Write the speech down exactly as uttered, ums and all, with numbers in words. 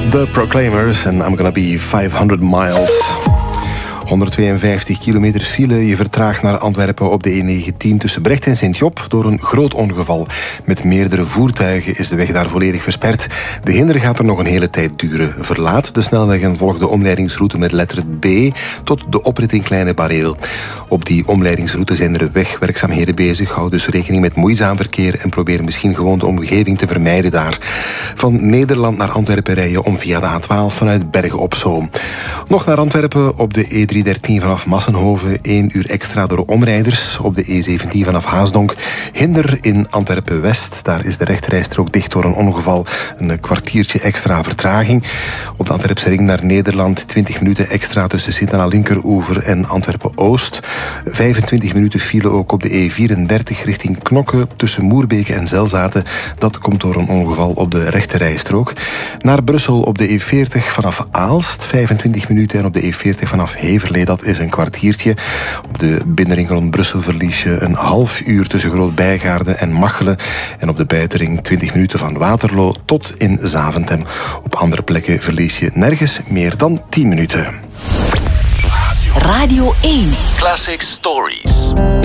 The Proclaimers en I'm Gonna Be vijfhonderd miles. honderdtweeënvijftig kilometer file. Je vertraagt naar Antwerpen op de E negentien tussen Brecht en Sint-Job door een groot ongeval. Met meerdere voertuigen is de weg daar volledig versperd. De hinder gaat er nog een hele tijd duren. Verlaat de snelweg en volg de omleidingsroute met letter D tot de oprit in Kleine Bareel. Op die omleidingsroute zijn er wegwerkzaamheden bezig. Hou dus rekening met moeizaam verkeer en probeer misschien gewoon de omgeving te vermijden daar. Van Nederland naar Antwerpen rijden om via de A twaalf vanuit Bergen op Zoom. Nog naar Antwerpen op de E driehonderddertien vanaf Massenhoven, één uur extra door omrijders. Op de E zeventien vanaf Haasdonk. Hinder in Antwerpen-West. Daar is de rechterrijstrook dicht door een ongeval. Een kwartiertje extra vertraging. Op de Antwerpse ring naar Nederland. twintig minuten extra tussen Sint-Anna-Linkeroever en Antwerpen-Oost. vijfentwintig minuten file ook op de E vierendertig richting Knokke tussen Moerbeke en Zelzaten. Dat komt door een ongeval op de rechterrijstrook. Naar Brussel op de E veertig vanaf Aalst. vijfentwintig minuten en op de E veertig vanaf Heverlee. Dat is een kwartiertje. Op de binnenring rond Brussel verlies je een half uur tussen Groot-Bijgaarde en Machelen. En op de buitenring twintig minuten van Waterloo tot in Zaventem. Op andere plekken verlies je nergens meer dan tien minuten. Radio één. Classic Stories.